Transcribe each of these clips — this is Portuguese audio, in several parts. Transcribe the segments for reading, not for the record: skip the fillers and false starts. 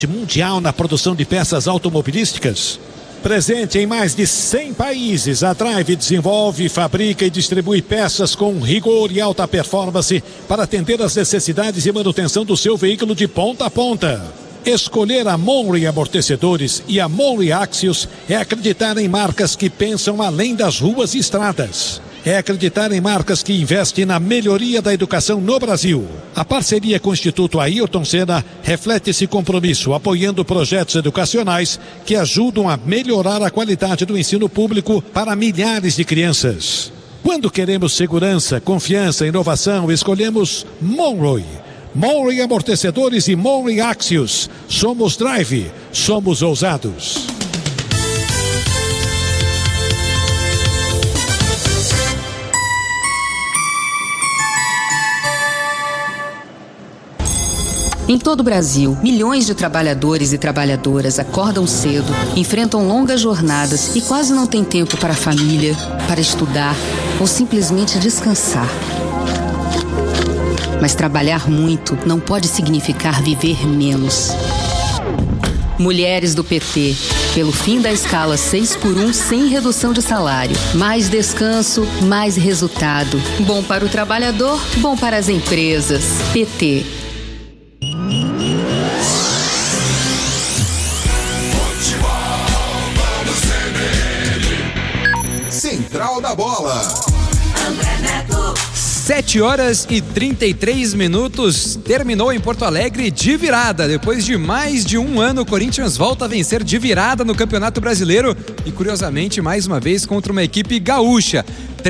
mundial na produção de peças automobilísticas. Presente em mais de 100 países, a Drive desenvolve, fabrica e distribui peças com rigor e alta performance para atender às necessidades e manutenção do seu veículo de ponta a ponta. Escolher a Monry Amortecedores e a Monry Axios é acreditar em marcas que pensam além das ruas e estradas. É acreditar em marcas que investem na melhoria da educação no Brasil. A parceria com o Instituto Ayrton Senna reflete esse compromisso, apoiando projetos educacionais que ajudam a melhorar a qualidade do ensino público para milhares de crianças. Quando queremos segurança, confiança, inovação, escolhemos Monroe. Monry Amortecedores e Monry Axios. Somos Drive, somos ousados. Em todo o Brasil, milhões de trabalhadores e trabalhadoras acordam cedo, enfrentam longas jornadas e quase não têm tempo para a família, para estudar ou simplesmente descansar. Mas trabalhar muito não pode significar viver menos. Mulheres do PT, pelo fim da escala 6x1 sem redução de salário. Mais descanso, mais resultado. Bom para o trabalhador, bom para as empresas. PT. Central da Bola. 7h33, terminou em Porto Alegre de virada. Depois de mais de um ano, o Corinthians volta a vencer de virada no Campeonato Brasileiro e, curiosamente, mais uma vez contra uma equipe gaúcha.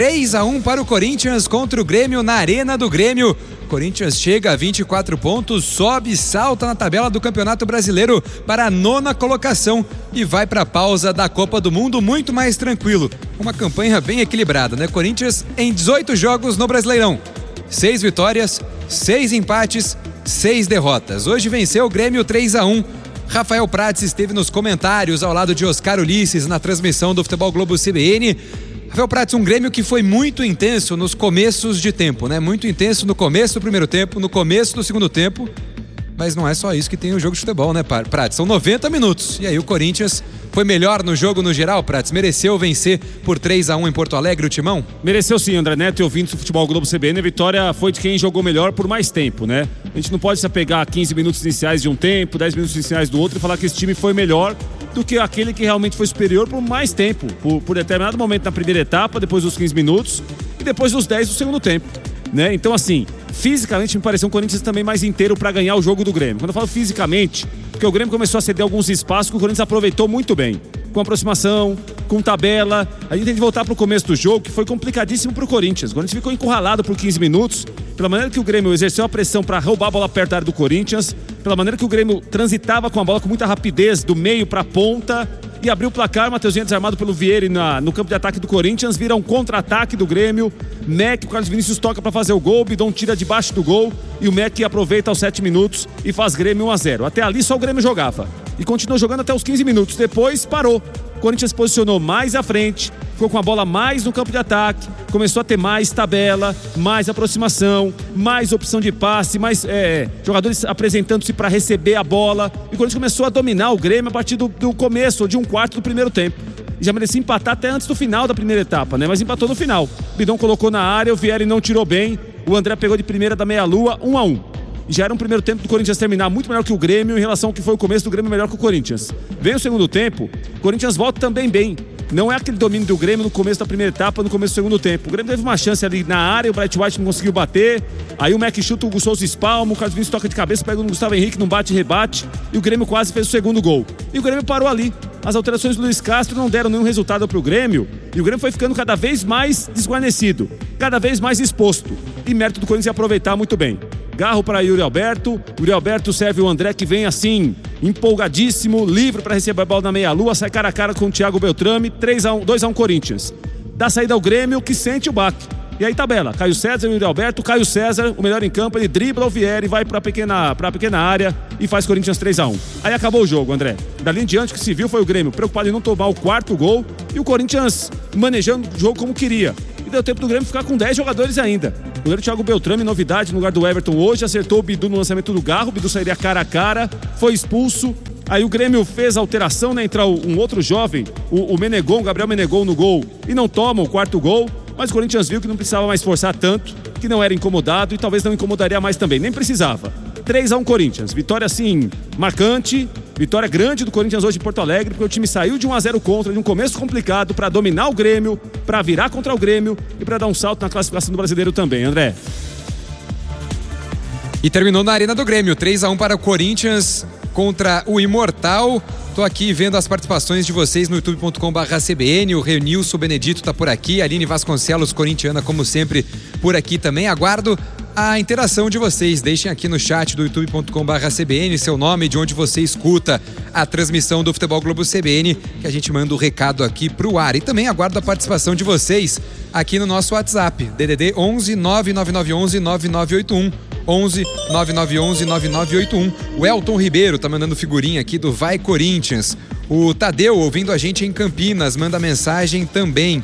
3-1 para o Corinthians contra o Grêmio na Arena do Grêmio. Corinthians chega a 24 pontos, sobe e salta na tabela do Campeonato Brasileiro para a 9ª colocação e vai para a pausa da Copa do Mundo muito mais tranquilo. Uma campanha bem equilibrada, né? Corinthians em 18 jogos no Brasileirão. 6 vitórias, 6 empates, 6 derrotas. Hoje venceu o Grêmio 3-1. Rafael Prats esteve nos comentários ao lado de Oscar Ulisses na transmissão do Futebol Globo CBN. Rafael Prats, um Grêmio que foi muito intenso nos começos de tempo, né? Muito intenso no começo do primeiro tempo, no começo do segundo tempo. Mas não é só isso que tem o jogo de futebol, né, Prats? São 90 minutos. E aí o Corinthians foi melhor no jogo no geral, Prats? Mereceu vencer por 3-1 em Porto Alegre, o Timão? Mereceu sim, André Neto e ouvintes do Futebol Globo CBN. A vitória foi de quem jogou melhor por mais tempo, né? A gente não pode se apegar a 15 minutos iniciais de um tempo, 10 minutos iniciais do outro e falar que esse time foi melhor do que aquele que realmente foi superior por mais tempo, por determinado momento na primeira etapa, depois dos 15 minutos e depois dos 10 do segundo tempo, né? Então, assim, fisicamente me pareceu um Corinthians também mais inteiro para ganhar o jogo do Grêmio. Quando eu falo fisicamente, porque o Grêmio começou a ceder alguns espaços que o Corinthians aproveitou muito bem, com aproximação, com tabela. A gente tem que voltar para o começo do jogo, que foi complicadíssimo para o Corinthians. O Corinthians ficou encurralado por 15 minutos, pela maneira que o Grêmio exerceu a pressão para roubar a bola perto da área do Corinthians, pela maneira que o Grêmio transitava com a bola com muita rapidez do meio para a ponta e abriu o placar. Mateuzinho desarmado pelo Vieira no campo de ataque do Corinthians, vira um contra-ataque do Grêmio. Mac, o Carlos Vinícius toca para fazer o gol, Bidon tira debaixo do gol e o Mac aproveita aos 7 minutos e faz Grêmio 1-0. Até ali só o Grêmio jogava e continuou jogando até os 15 minutos, depois parou. O Corinthians se posicionou mais à frente, ficou com a bola mais no campo de ataque, começou a ter mais tabela, mais aproximação, mais opção de passe, mais jogadores apresentando-se para receber a bola. E o Corinthians começou a dominar o Grêmio a partir do começo, de um quarto do primeiro tempo. E já merecia empatar até antes do final da primeira etapa, né? Mas empatou no final. Bidon colocou na área, o Vieira não tirou bem, o André pegou de primeira da meia-lua, 1-1. Já era um primeiro tempo do Corinthians terminar muito melhor que o Grêmio em relação ao que foi o começo do Grêmio melhor que o Corinthians. Vem o segundo tempo, o Corinthians volta também bem. Não é aquele domínio do Grêmio no começo da primeira etapa, no começo do segundo tempo. O Grêmio teve uma chance ali na área, o Bright White não conseguiu bater. Aí o Mac chuta, o Hugo Souza espalma, o Carlos Vinícius toca de cabeça, pega o Gustavo Henrique, não bate e rebate. E o Grêmio quase fez o segundo gol. E o Grêmio parou ali. As alterações do Luiz Castro não deram nenhum resultado para o Grêmio. E o Grêmio foi ficando cada vez mais desguarnecido, cada vez mais exposto. E mérito do Corinthians aproveitar muito bem. Garro para Yuri Alberto. Yuri Alberto serve o André, que vem assim, empolgadíssimo, livre para receber a bola na meia-lua, sai cara a cara com o Thiago Beltrame, 2-1 Corinthians. Dá saída ao Grêmio, que sente o baque. E aí tabela, Caio César e Yuri Alberto. Caio César, o melhor em campo, ele dribla o Vieira e vai para a pequena área e faz Corinthians 3-1. Aí acabou o jogo, André. Dali em diante, o que se viu foi o Grêmio preocupado em não tomar o quarto gol e o Corinthians manejando o jogo como queria. e deu tempo do Grêmio ficar com 10 jogadores ainda. O goleiro Thiago Beltrame, novidade no lugar do Everton hoje, acertou o Bidu no lançamento do Garro, o Bidu sairia cara a cara, foi expulso. Aí o Grêmio fez a alteração, né? Entra um outro jovem, o Menegon, Gabriel Menegon no gol, e não toma o quarto gol. Mas o Corinthians viu que não precisava mais forçar tanto, que não era incomodado e talvez não incomodaria mais também, nem precisava. 3-1 Corinthians, vitória assim, marcante, vitória grande do Corinthians hoje em Porto Alegre, porque o time saiu de 1-0 contra, de um começo complicado, para dominar o Grêmio, para virar contra o Grêmio e para dar um salto na classificação do Brasileiro também, André. E terminou na Arena do Grêmio, 3-1 para o Corinthians contra o Imortal. Tô aqui vendo as participações de vocês no youtube.com/CBN. O Renilson Benedito tá por aqui, a Aline Vasconcelos, corintiana, como sempre, por aqui também. Aguardo a interação de vocês. Deixem aqui no chat do youtube.com/CBN seu nome, de onde você escuta a transmissão do Futebol Globo CBN, que a gente manda o recado aqui pro ar. E também aguardo a participação de vocês aqui no nosso WhatsApp, DDD 11 99911 9981. 11 9911 9981. O Elton Ribeiro tá mandando figurinha aqui do Vai Corinthians. O Tadeu, ouvindo a gente em Campinas, manda mensagem também.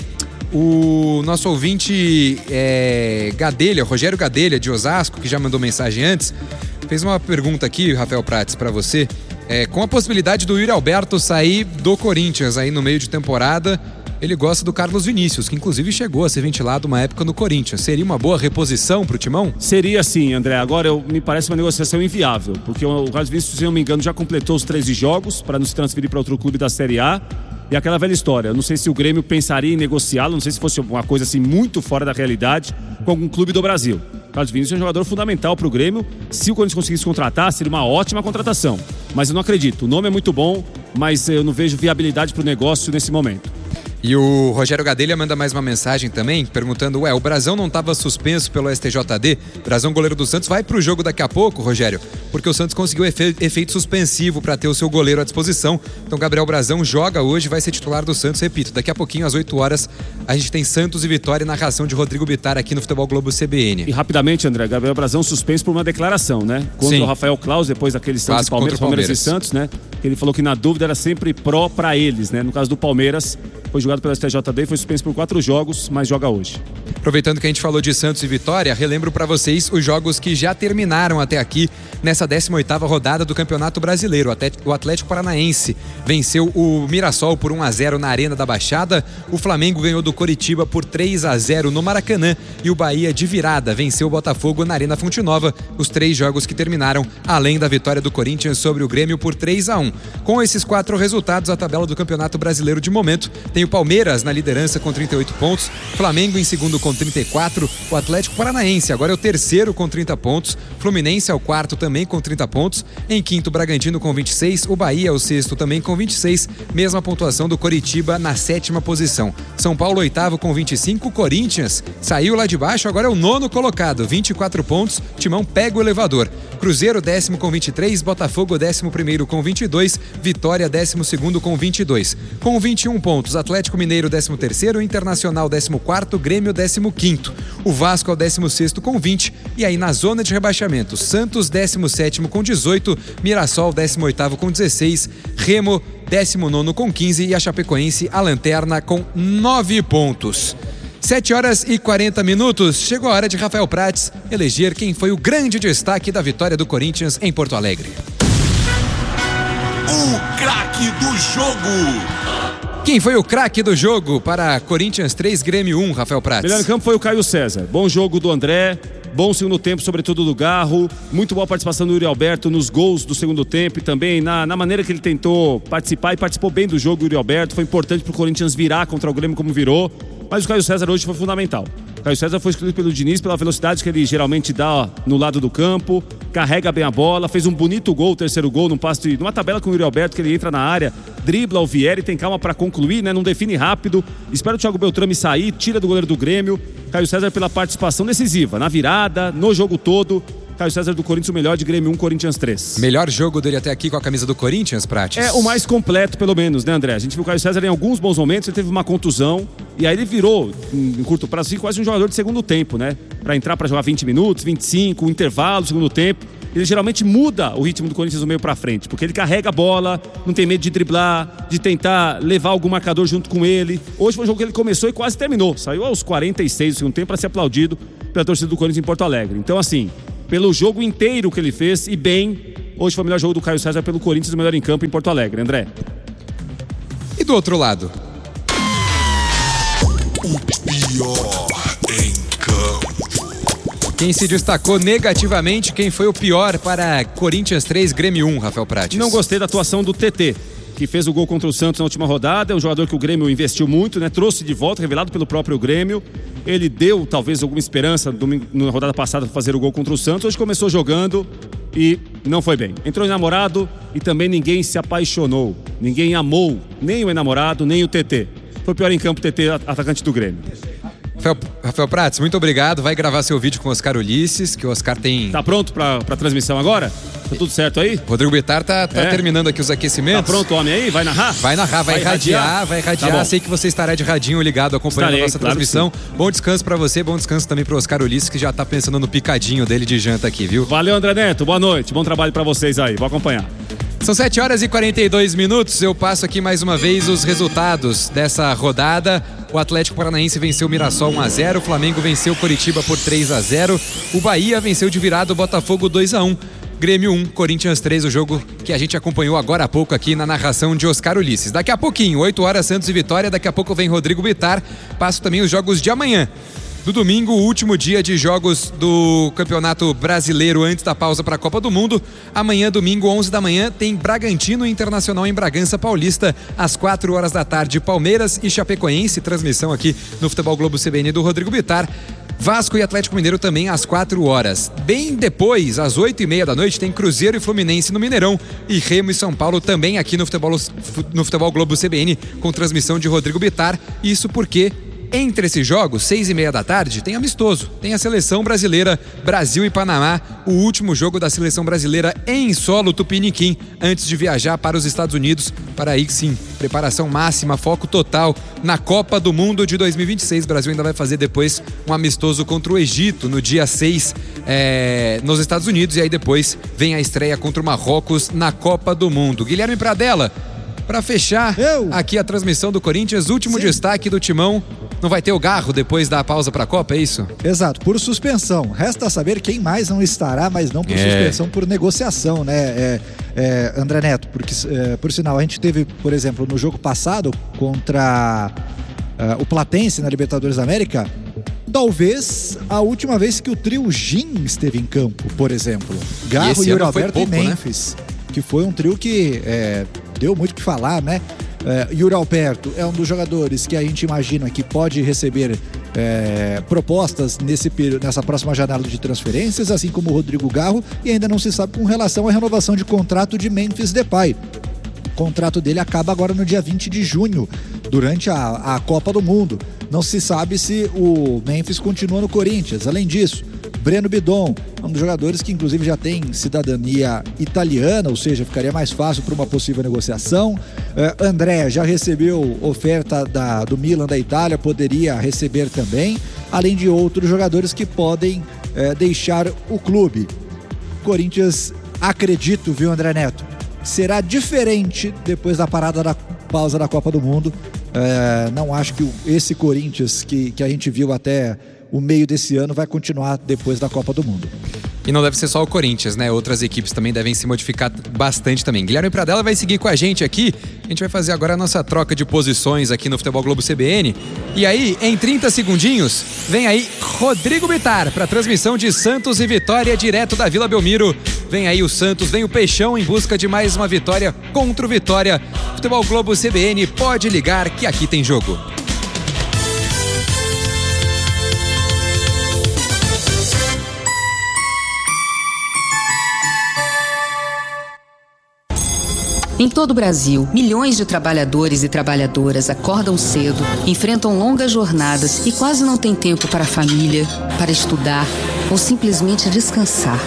O nosso ouvinte Gadelha, Rogério Gadelha, de Osasco, que já mandou mensagem antes, fez uma pergunta aqui, Rafael Prates, para você. Com a possibilidade do Yuri Alberto sair do Corinthians aí no meio de temporada, ele gosta do Carlos Vinícius, que inclusive chegou a ser ventilado uma época no Corinthians. Seria uma boa reposição pro Timão? Seria sim, André. Agora me parece uma negociação inviável, porque o Carlos Vinícius, se não me engano, já completou os 13 jogos para não se transferir para outro clube da Série A. E aquela velha história, eu não sei se o Grêmio pensaria em negociá-lo, não sei se fosse uma coisa assim muito fora da realidade com algum clube do Brasil. O Carlos Vinícius é um jogador fundamental para o Grêmio. Se o Corinthians conseguisse contratar, seria uma ótima contratação. Mas eu não acredito. O nome é muito bom, mas eu não vejo viabilidade para o negócio nesse momento. E o Rogério Gadelha manda mais uma mensagem também, perguntando, o Brazão não estava suspenso pelo STJD? Brazão, goleiro do Santos, vai pro jogo daqui a pouco, Rogério, porque o Santos conseguiu efeito suspensivo para ter o seu goleiro à disposição. Então Gabriel Brazão joga hoje, vai ser titular do Santos, repito, daqui a pouquinho às 8 horas a gente tem Santos e Vitória e narração de Rodrigo Bittar aqui no Futebol Globo CBN. E rapidamente, André, Gabriel Brazão suspenso por uma declaração, né? Contra o Rafael Claus, depois daquele Santos Palmeiras e Santos, né? Ele falou que na dúvida era sempre pró para eles, né? No caso do Palmeiras, foi julgado pelo STJD e foi suspenso por 4 jogos, mas joga hoje. Aproveitando que a gente falou de Santos e Vitória, relembro para vocês os jogos que já terminaram até aqui nessa 18ª rodada do Campeonato Brasileiro. O Atlético Paranaense venceu o Mirassol por 1-0 na Arena da Baixada, o Flamengo ganhou do Coritiba por 3-0 no Maracanã e o Bahia de virada venceu o Botafogo na Arena Fonte Nova. Os 3 jogos que terminaram, além da vitória do Corinthians sobre o Grêmio por 3-1. Com esses 4 resultados, a tabela do Campeonato Brasileiro de momento tem o Palmeiras na liderança com 38 pontos, Flamengo em segundo com 34, o Atlético Paranaense agora é o terceiro com 30 pontos, Fluminense é o quarto também com 30 pontos, em quinto Bragantino com 26, o Bahia é o sexto também com 26, mesma pontuação do Coritiba na 7ª posição. São Paulo oitavo com 25, Corinthians saiu lá de baixo, agora é o 9º colocado, 24 pontos, Timão pega o elevador. Cruzeiro 10º com 23, Botafogo 11º com 22, Vitória 12º com 22. Com 21 pontos, Atlético Mineiro 13º, Internacional 14º, Grêmio 15º. O Vasco é o 16º com 20 e aí na zona de rebaixamento, Santos 17º com 18, Mirassol 18º com 16, Remo 19º com 15 e a Chapecoense, a lanterna, com 9 pontos. 7h40. Chegou a hora de Rafael Prates eleger quem foi o grande destaque da vitória do Corinthians em Porto Alegre. O craque do jogo. Quem foi o craque do jogo para Corinthians 3, Grêmio 1, Rafael Prates? Melhor em campo foi o Caio César. Bom jogo do André, bom segundo tempo, sobretudo do Garro. Muito boa participação do Yuri Alberto nos gols do segundo tempo e também na maneira que ele tentou participar e participou bem do jogo, o Yuri Alberto. Foi importante para o Corinthians virar contra o Grêmio como virou. Mas o Caio César hoje foi fundamental. O Caio César foi escolhido pelo Diniz pela velocidade que ele geralmente dá no lado do campo, carrega bem a bola, fez um bonito gol, o terceiro gol, num passe, numa tabela com o Yuri Alberto, que ele entra na área, dribla o Vieri, tem calma para concluir, né? Não define rápido, espera o Thiago Beltrame sair, tira do goleiro do Grêmio. Caio César pela participação decisiva, na virada, no jogo todo. Caio César do Corinthians, o melhor de Grêmio 1, Corinthians 3. Melhor jogo dele até aqui com a camisa do Corinthians, Prates? É o mais completo, pelo menos, né, André? A gente viu o Caio César em alguns bons momentos, ele teve uma contusão, e aí ele virou, em curto prazo, quase um jogador de segundo tempo, né? Pra entrar pra jogar 20 minutos, 25, um intervalo, segundo tempo. ele geralmente muda o ritmo do Corinthians do meio pra frente, porque ele carrega a bola, não tem medo de driblar, de tentar levar algum marcador junto com ele. Hoje foi um jogo que ele começou e quase terminou, saiu aos 46 do segundo tempo para ser aplaudido pela torcida do Corinthians em Porto Alegre. Então assim, pelo jogo inteiro que ele fez, e bem, hoje foi o melhor jogo do Caio César pelo Corinthians, o melhor em campo em Porto Alegre. André? E do outro lado? O pior em campo. Quem se destacou negativamente, quem foi o pior para Corinthians 3, Grêmio 1, Rafael Prates? Não gostei da atuação do TT, que fez o gol contra o Santos na última rodada. É um jogador que o Grêmio investiu muito, né? Trouxe de volta, revelado pelo próprio Grêmio. Ele deu talvez alguma esperança na rodada passada para fazer o gol contra o Santos. Hoje começou jogando e não foi bem. Entrou enamorado e também ninguém se apaixonou. Ninguém amou, nem o enamorado, nem o TT. Foi pior em campo o TT, atacante do Grêmio. Rafael Prates, muito obrigado. Vai gravar seu vídeo com o Oscar Ulisses, que o Oscar tem... Tá pronto pra transmissão agora? Tá tudo certo aí? Rodrigo Bittar tá terminando aqui os aquecimentos. Tá pronto o homem aí? Vai narrar? Vai narrar, vai irradiar. Tá, sei que você estará de radinho ligado acompanhando a nossa transmissão. Bom descanso pra você, bom descanso também pro Oscar Ulisses, que já tá pensando no picadinho dele de janta aqui, viu? Valeu, André Neto. Boa noite. Bom trabalho pra vocês aí. Vou acompanhar. São 7 horas e 42 minutos. Eu passo aqui mais uma vez os resultados dessa rodada. O Atlético Paranaense venceu o Mirassol 1-0. O Flamengo venceu o Coritiba por 3-0. O Bahia venceu de virada o Botafogo 2-1. Grêmio 1, Corinthians 3, o jogo que a gente acompanhou agora há pouco aqui na narração de Oscar Ulisses. Daqui a pouquinho, 8 horas, Santos e Vitória. Daqui a pouco vem Rodrigo Bittar. Passo também os jogos de amanhã. Do domingo, o último dia de jogos do Campeonato Brasileiro antes da pausa para a Copa do Mundo. Amanhã, domingo, 11 da manhã, tem Bragantino Internacional em Bragança Paulista. Às 4 horas da tarde, Palmeiras e Chapecoense. Transmissão aqui no Futebol Globo CBN do Rodrigo Bittar. Vasco e Atlético Mineiro também às 4 horas. Bem depois, às 8h30 da noite, tem Cruzeiro e Fluminense no Mineirão. E Remo e São Paulo também aqui no Futebol Globo CBN, com transmissão de Rodrigo Bittar. Isso porque... entre esses jogos, 6h30 da tarde, tem amistoso. Tem a seleção brasileira, Brasil e Panamá, o último jogo da seleção brasileira em solo tupiniquim, antes de viajar para os Estados Unidos, para aí sim, preparação máxima, foco total na Copa do Mundo de 2026. O Brasil ainda vai fazer depois um amistoso contra o Egito, no dia 6, nos Estados Unidos, e aí depois vem a estreia contra o Marrocos na Copa do Mundo. Guilherme Pradella, para fechar aqui a transmissão do Corinthians, último destaque do Timão. Não vai ter o Garro depois da pausa para a Copa, é isso? Exato, por suspensão. Resta saber quem mais não estará, mas não por suspensão, por negociação, né, André Neto? Porque, por sinal, a gente teve, por exemplo, no jogo passado contra o Platense na Libertadores da América, talvez a última vez que o trio Gin esteve em campo, por exemplo. Garro, Yuri Alberto e Memphis, né? Que foi um trio que deu muito o que falar, né? Yuri Alberto é um dos jogadores que a gente imagina que pode receber propostas nessa próxima janela de transferências, assim como o Rodrigo Garro, e ainda não se sabe com relação à renovação de contrato de Memphis Depay. O contrato dele acaba agora no dia 20 de junho, durante a Copa do Mundo. Não se sabe se o Memphis continua no Corinthians. Além disso, Breno Bidon, um dos jogadores que inclusive já tem cidadania italiana, ou seja, ficaria mais fácil para uma possível negociação. André já recebeu oferta do Milan da Itália, poderia receber também, além de outros jogadores que podem deixar o clube. Corinthians, acredito, viu, André Neto, será diferente depois da parada da pausa da Copa do Mundo. Não acho que esse Corinthians que a gente viu até o meio desse ano vai continuar depois da Copa do Mundo. E não deve ser só o Corinthians, né? Outras equipes também devem se modificar bastante também. Guilherme Pradella vai seguir com a gente aqui. A gente vai fazer agora a nossa troca de posições aqui no Futebol Globo CBN. E aí, em 30 segundinhos, vem aí Rodrigo Bittar para a transmissão de Santos e Vitória direto da Vila Belmiro. Vem aí o Santos, vem o Peixão em busca de mais uma vitória contra o Vitória. Futebol Globo CBN, pode ligar que aqui tem jogo. Em todo o Brasil, milhões de trabalhadores e trabalhadoras acordam cedo, enfrentam longas jornadas e quase não têm tempo para a família, para estudar ou simplesmente descansar.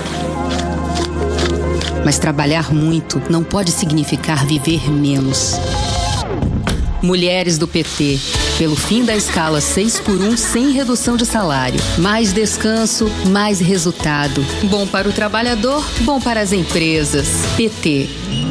Mas trabalhar muito não pode significar viver menos. Mulheres do PT, pelo fim da escala 6x1 sem redução de salário. Mais descanso, mais resultado. Bom para o trabalhador, bom para as empresas. PT.